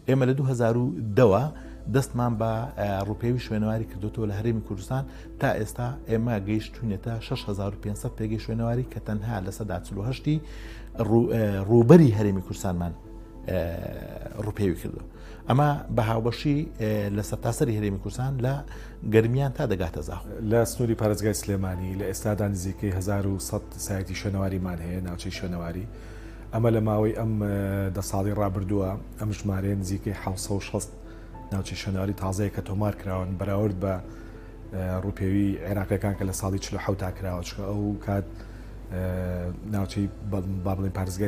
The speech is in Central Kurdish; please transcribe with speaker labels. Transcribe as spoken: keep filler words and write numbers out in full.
Speaker 1: ئێمە لە دوو هەزار و دەوە دەستمان بە ڕوپێوی شوێنەواری کردوتەوە لە هەرێمی کوردستان تا ئێستا ئێمە گەیشتوونێتە شەش هەزار و پێنج سەد پێگەی شوێنەواری کە تەنها لە سەدا چل و هەشتی ڕووبەری هەرێمی کوردستانمان ڕوپێوی کردو. ئەمە بە هاوبەشی لە سەرتاسەری هەرێمی کوردستان لە گەرمیان تا دەگاتە زاخ.
Speaker 2: لە سنووری پارێزگای سلێمانی لە ئێستادا نزیکەی هەزار و سەد سایتی شوێنەواریمان هەیە ناوچەی شوێنەواری. ئەمە لە ماوەی ئەم دە ساڵی ڕابردووە ئەم ژمارەیە نزیکەی حەوت و شەست ناوچەی شوێنەواری تازەیە کە تۆمار کراون بەراورد بە ڕوپێوی عێراقیەکان کە لە ساڵی چل و حەوت تا کراوە. ئەو کات ناوچەی با بڵێن پارێزگای